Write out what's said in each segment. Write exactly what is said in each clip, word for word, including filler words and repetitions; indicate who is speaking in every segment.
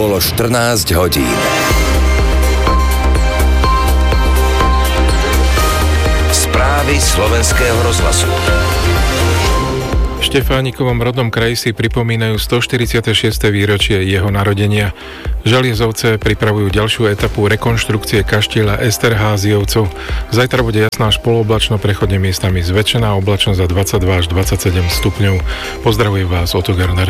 Speaker 1: Bolo štrnásť hodín. Správy slovenského rozhlasu.
Speaker 2: V Štefánikovom rodnom kraji si pripomínajú stoštyridsiate šieste výročie jeho narodenia. Želiezovce pripravujú ďalšiu etapu rekonštrukcie kaštieľa Esterházyovcov. Zajtra bude jasná až polooblačno, prechodne miestami zväčšená oblačnosť za dvadsaťdva až dvadsaťsedem stupňov. Pozdravuje vás Otto Garner.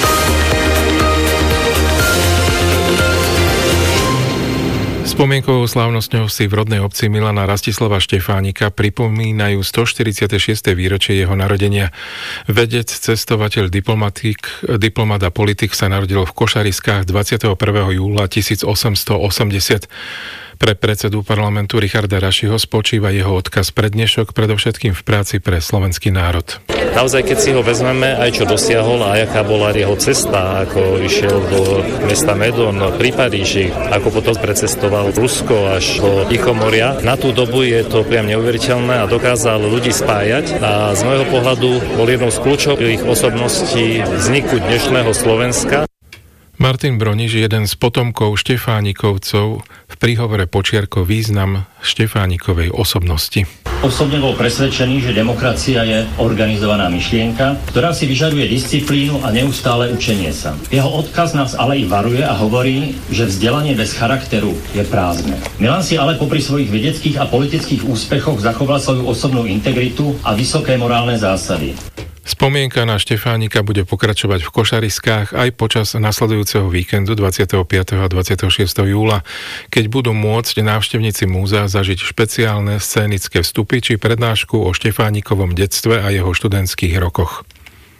Speaker 2: Spomienkovou slávnosťou si v rodnej obci Milana Rastislava Štefánika pripomínajú stoštyridsiate šieste výročie jeho narodenia. Vedec, cestovateľ, diplomatik, diplomat a politik sa narodil v Košariskách dvadsiateho prvého júla tisícosemstoosemdesiat. Pre predsedu parlamentu Richarda Rašiho spočíva jeho odkaz pre dnešok, predovšetkým v práci pre slovenský národ.
Speaker 3: Naozaj, keď si ho vezmeme, aj čo dosiahol a aká bola jeho cesta, ako išiel do mesta Medon pri Paríži, ako potom precestoval Rusko až do Tichomoria. Na tú dobu je to priam neuveriteľné a dokázal ľudí spájať a z môjho pohľadu bol jednou z kľúčových osobností vzniku dnešného Slovenska.
Speaker 2: Martin Broniš, jeden z potomkov Štefánikovcov, v príhovore počiarkol význam Štefánikovej osobnosti.
Speaker 4: Osobne bol presvedčený, že demokracia je organizovaná myšlienka, ktorá si vyžaduje disciplínu a neustále učenie sa. Jeho odkaz nás ale i varuje a hovorí, že vzdelanie bez charakteru je prázdne. Milan si ale popri svojich vedeckých a politických úspechoch zachoval svoju osobnú integritu a vysoké morálne zásady.
Speaker 2: Spomienka na Štefánika bude pokračovať v Košariskách aj počas nasledujúceho víkendu dvadsiateho piateho a dvadsiateho šiesteho júla, keď budú môcť návštevníci múzea zažiť špeciálne scénické vstupy či prednášku o Štefánikovom detstve a jeho študentských rokoch.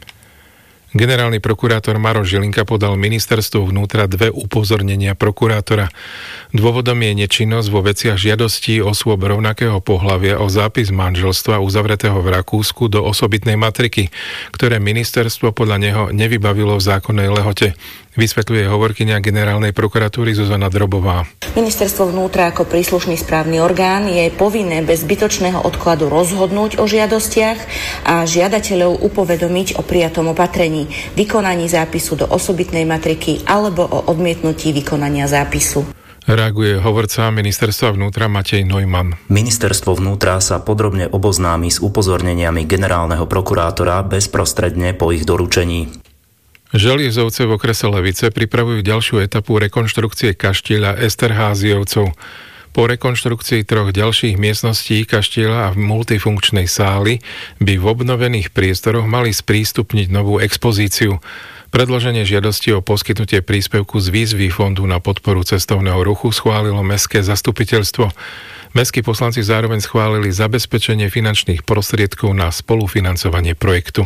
Speaker 2: Generálny prokurátor Maroš Žilinka podal ministerstvu vnútra dve upozornenia prokurátora. Dôvodom je nečinnosť vo veciach žiadostí osôb rovnakého pohlavia o zápis manželstva uzavretého v Rakúsku do osobitnej matriky, ktoré ministerstvo podľa neho nevybavilo v zákonnej lehote. Vysvetľuje hovorkyňa generálnej prokuratúry Zuzana Drobová.
Speaker 5: Ministerstvo vnútra ako príslušný správny orgán je povinné bez zbytočného odkladu rozhodnúť o žiadostiach a žiadateľov upovedomiť o prijatom opatrení, vykonaní zápisu do osobitnej matriky alebo o odmietnutí vykonania zápisu.
Speaker 2: Reaguje hovorca ministerstva vnútra Matej Neumann.
Speaker 6: Ministerstvo vnútra sa podrobne oboznámi s upozorneniami generálneho prokurátora bezprostredne po ich doručení.
Speaker 2: Želiezovce v okrese Levice pripravujú ďalšiu etapu rekonštrukcie kaštieľa Esterházyovcov. Po rekonštrukcii troch ďalších miestností kaštieľa a v multifunkčnej sály by v obnovených priestoroch mali sprístupniť novú expozíciu. Predloženie žiadosti o poskytnutie príspevku z výzvy Fondu na podporu cestovného ruchu schválilo mestské zastupiteľstvo. Mestskí poslanci zároveň schválili zabezpečenie finančných prostriedkov na spolufinancovanie projektu.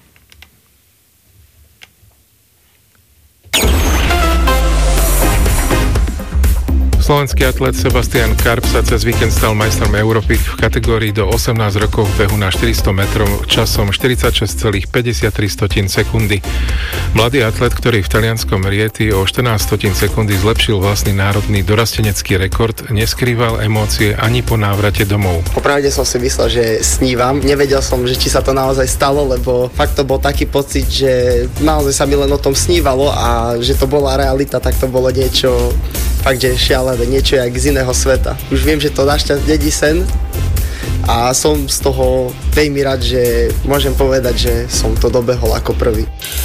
Speaker 2: Slovenský atlet Sebastian Karp sa cez víkend stal majstrom Európy v kategórii do osemnásť rokov v behu na štyristo metrov časom štyridsaťšesť celá päťdesiattri sekundy. Mladý atlet, ktorý v talianskom Rieti o štrnásť stotín sekundy zlepšil vlastný národný dorastenecký rekord, neskrýval emócie ani po návrate domov.
Speaker 7: Popravde som si myslel, že snívam. Nevedel som, že či sa to naozaj stalo, lebo fakt to bol taký pocit, že naozaj sa mi len o tom snívalo a že to bola realita, tak to bolo niečo fakt, že šialené, niečo jak z iného sveta. Už viem, že to našťastie dedí sen a som z toho veľmi rád, že môžem povedať, že som to dobehol ako prvý.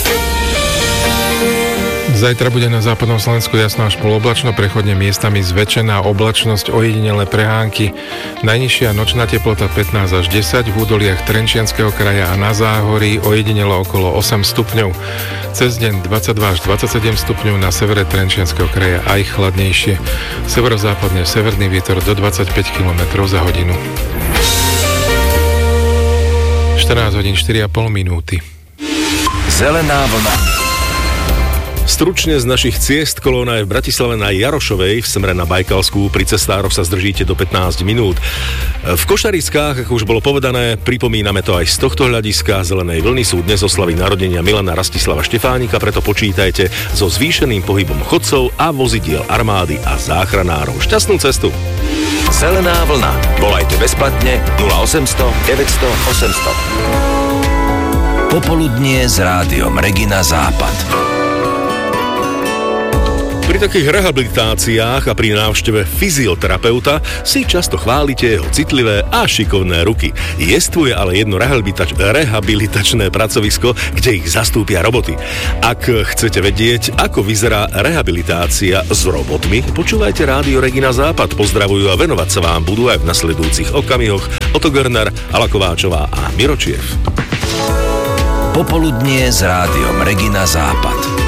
Speaker 2: Zajtra bude na západnom Slovensku jasno až poloblačno, prechodne miestami zväčšená oblačnosť, ojedinelé prehánky. Najnižšia nočná teplota pätnásť až desať, v údoliach Trenčianskeho kraja a na Záhorí ojedinelo okolo osem stupňov. Cez deň dvadsaťdva až dvadsaťsedem stupňov, na severe Trenčianskeho kraja aj chladnejšie. Severozápadne severný vietor do dvadsaťpäť kilometrov za hodinu. štrnásť hodín štyri a pol minúty.
Speaker 1: Zelená vlna.
Speaker 8: Stručne z našich ciest kolóna je v Bratislave na Jarošovej v smere na Bajkalskú. Pri cestároch sa zdržíte do pätnásť minút. V Košariskách, ako už bolo povedané, pripomíname to aj z tohto hľadiska. Zelenej vlny sú dnes oslavy narodenia Milana Rastislava Štefánika, preto počítajte so zvýšeným pohybom chodcov a vozidiel armády a záchranárov. Šťastnú cestu!
Speaker 1: Zelená vlna. Volajte bezplatne nula osemsto deväťsto osemsto. Popoludnie s rádiom Regina Západ.
Speaker 8: Pri takých rehabilitáciách a pri návšteve fyzioterapeuta si často chválite jeho citlivé a šikovné ruky. Jestvuje ale jedno rehabilitač- rehabilitačné pracovisko, kde ich zastúpia roboty. Ak chcete vedieť, ako vyzerá rehabilitácia s robotmi, počúvajte Rádio Regina Západ. Pozdravujú a venovať sa vám budú aj v nasledujúcich okamihoch Oto Görner, Ala Kováčová a Miročiev.
Speaker 1: Popoludnie s Rádiom Regina Západ.